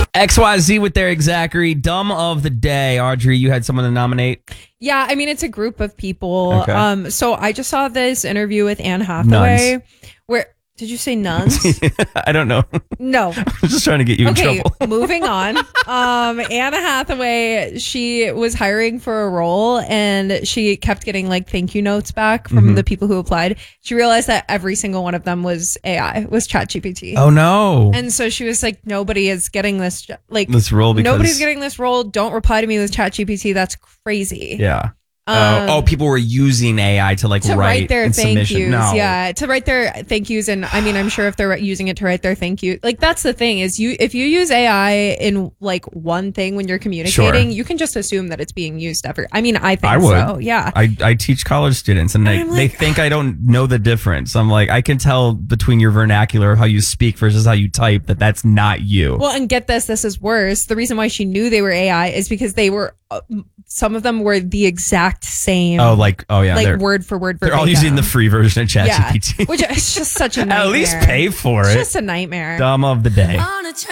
XYZ with their Zachary. Dumb of the day. Audrey, you had someone to nominate? Yeah, I mean, it's a group of people. Okay. So I just saw this interview with Anne Hathaway. Nuns. Where did you say nuns? I don't know. No. I'm just trying to get you in trouble. Moving on. Anna Hathaway, she was hiring for a role and she kept getting like thank you notes back from the people who applied. She realized that every single one of them was AI, was ChatGPT. Oh no. And so she was like, nobody is getting this role because nobody's getting this role. Don't reply to me with ChatGPT. That's crazy. Yeah. People were using AI to write their in thank submission. yous. No. Yeah, to write their thank yous. And I mean, I'm sure if they're using it to write their thank you, like that's the thing is if you use AI in like one thing when you're communicating, you can just assume that it's being used ever. I mean, I think so. Yeah. I teach college students and they think I don't know the difference. I'm like, I can tell between your vernacular, how you speak versus how you type, that's not you. Well, and get this is worse. The reason why she knew they were AI is because they were, some of them were the exact same. Like word for word. They're all using the free version of ChatGPT. Yeah, which is just such a nightmare. At least pay for it. It's just a nightmare. Dumb of the day.